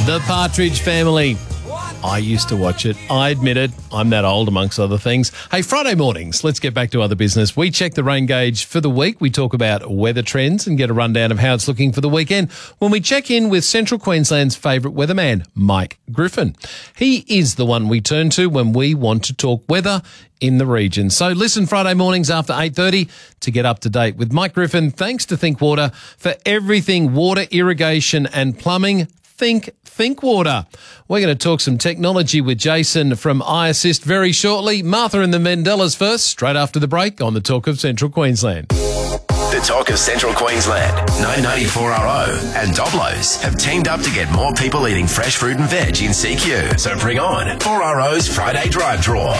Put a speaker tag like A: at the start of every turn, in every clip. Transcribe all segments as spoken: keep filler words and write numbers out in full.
A: The Partridge Family. I used to watch it. I admit it. I'm that old, amongst other things. Hey, Friday mornings, let's get back to other business. We check the rain gauge for the week. We talk about weather trends and get a rundown of how it's looking for the weekend when we check in with Central Queensland's favourite weatherman, Mike Griffin. He is the one we turn to when we want to talk weather in the region. So listen Friday mornings after eight thirty to get up to date with Mike Griffin. Thanks to Think Water for everything water, irrigation and plumbing. Think, Think Water. We're going to talk some technology with Jason from iAssist very shortly. Martha and the Mandelas first, straight after the break on the Talk of Central Queensland.
B: The Talk of Central Queensland, nine ninety-four R O and Doblos have teamed up to get more people eating fresh fruit and veg in C Q. So bring on four R O's Friday Drive Draw.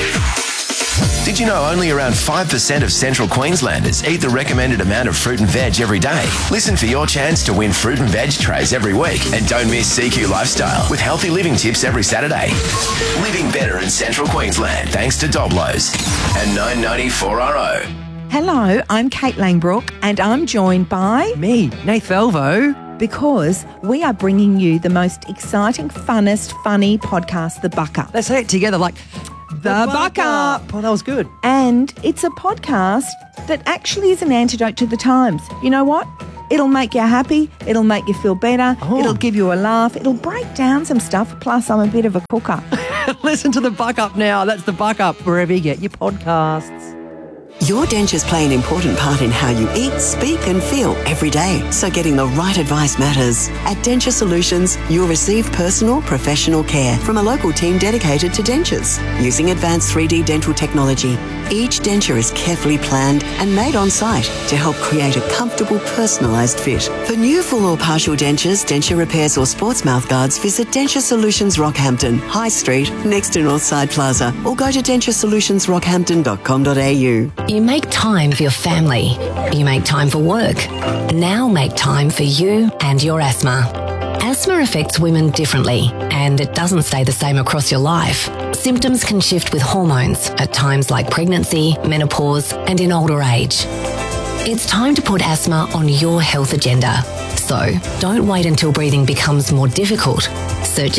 B: Did you know only around five percent of Central Queenslanders eat the recommended amount of fruit and veg every day? Listen for your chance to win fruit and veg trays every week. And don't miss C Q Lifestyle with healthy living tips every Saturday. Living better in Central Queensland thanks to Doblos and nine ninety-four R O.
C: Hello, I'm Kate Langbrook and I'm joined by...
D: Me, Nath Velvo.
C: Because we are bringing you the most exciting, funnest, funny podcast, The Buck Up.
D: Let's say it together like... The, the Buck Up. Oh, that was good.
C: And it's a podcast that actually is an antidote to the times. You know what? It'll make you happy. It'll make you feel better. Oh. It'll give you a laugh. It'll break down some stuff. Plus, I'm a bit of a cooker.
D: Listen to The Buck Up now. That's The Buck Up, wherever you get your podcasts.
E: Your dentures play an important part in how you eat, speak and feel every day. So getting the right advice matters. At Denture Solutions, you'll receive personal, professional care from a local team dedicated to dentures. Using advanced three D dental technology, each denture is carefully planned and made on site to help create a comfortable, personalised fit. For new full or partial dentures, denture repairs or sports mouth guards, visit Denture Solutions Rockhampton, High Street, next to Northside Plaza, or go to denture solutions rockhampton dot com dot a u.
F: You make time for your family. You make time for work. Now make time for you and your asthma. Asthma affects women differently, and it doesn't stay the same across your life. Symptoms can shift with hormones at times like pregnancy, menopause, and in older age. It's time to put asthma on your health agenda. So don't wait until breathing becomes more difficult. Search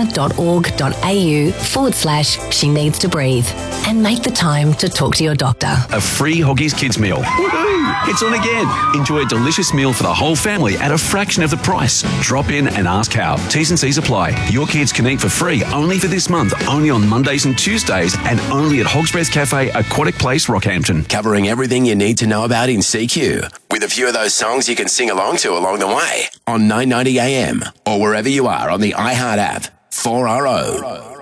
F: asthma.org.au forward slash she needs to breathe and make the time to talk to your doctor.
G: A free Hoggies Kids meal. Woohoo! It's on again. Enjoy a delicious meal for the whole family at a fraction of the price. Drop in and ask how. T's and C's apply. Your kids can eat for free only for this month, only on Mondays and Tuesdays, and only at Hog's Breath Cafe, Aquatic Place, Rockhampton.
B: Covering everything you need to know about in C Q, with a few of those songs you can sing along to along the way on nine ninety A M or wherever you are on the iHeart app. four R O.